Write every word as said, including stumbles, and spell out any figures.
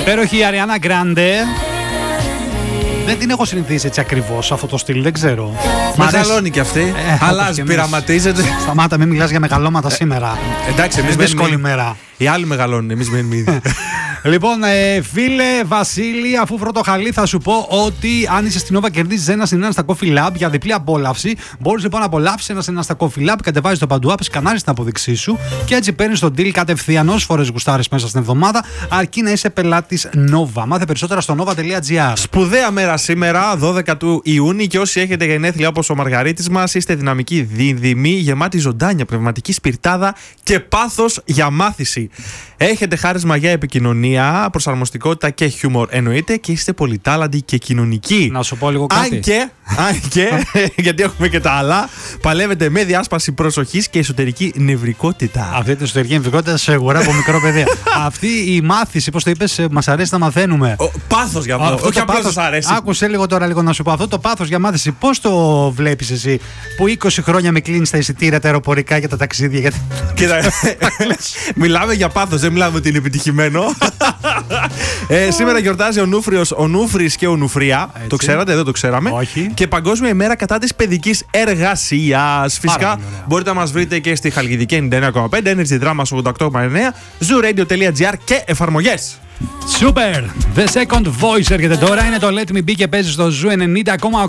Υπέροχη η Αριάνα Γκράντε. Δεν την έχω συνηθίσει έτσι ακριβώς αυτό το στυλ, δεν ξέρω. Μεγαλώνει κι αυτή. Ε, αλλάζει, πειραματίζεται. Σταμάτα, μην μιλάς για μεγαλώματα σήμερα. Ε, εντάξει, εμείς δύσκολη μέρα. Οι άλλοι μεγαλώνουν, εμείς μένουμε ήδη. Λοιπόν, ε, φίλε Βασίλη, αφού βρω χαλί, θα σου πω ότι αν είσαι στην Nova κερδίζεις ένα στην ένα στα Coffee Lab για διπλή απόλαυση. Μπορείς λοιπόν να απολαύσεις ένα στην ένα στα Coffee Lab, κατεβάζεις το παντού app, σκανάρεις την απόδειξή σου και έτσι παίρνεις τον deal κατευθείαν όσες φορές γουστάρεις μέσα στην εβδομάδα, αρκεί να είσαι πελάτης Nova. Μάθε περισσότερα στο nova τελεία gr. Σπουδαία μέρα σήμερα, δώδεκα του Ιούνιου, και όσοι έχετε γενέθλια όπως ο Μαργαρίτης μας, είστε δυναμικοί, δίδυμοι, γεμάτοι ζωντάνια, πνευματική σπιρτάδα και πάθος για μάθηση. Έχετε χάρισμα για επικοινωνία, προσαρμοστικότητα και χιούμορ εννοείται, και είστε πολυτάλαντοι και κοινωνικοί. Να σου πω λίγο κάτι. Αν και, αν και γιατί έχουμε και τα άλλα, παλεύετε με διάσπαση προσοχής και εσωτερική νευρικότητα. Αυτή την εσωτερική νευρικότητα σε αγορά από μικρό παιδί. Αυτή η μάθηση, πώς το είπες, μας αρέσει να μαθαίνουμε. Ο, πάθος για μάθηση. Όχι απλώς σας αρέσει. Άκουσε λίγο τώρα λίγο να σου πω. Αυτό το πάθος για μάθηση, πώς το βλέπεις εσύ που είκοσι χρόνια με κλείνεις τα εισιτήρια τα αεροπορικά για τα ταξίδια? Γιατί... Κοίτα, μιλάμε για πάθος, δεν μιλάμε ότι είναι επιτυχημένο. ε, σήμερα γιορτάζει ο Νούφριος, ο Νούφρης και ο Νουφρία. Έτσι. Το ξέρατε, δεν το ξέραμε. Όχι. Και Παγκόσμια ημέρα κατά της παιδικής εργασίας. Φυσικά μπορείτε να μας βρείτε και στη Χαλκιδική ενενήντα εννέα κόμμα πέντε, Energy Drama ογδόντα οκτώ κόμμα εννέα, zooradio τελεία gr και εφαρμογές. Super! The Second Voice έρχεται τώρα. Είναι το Let Me Be και παίζει στο Zoo ενενήντα κόμμα οκτώ.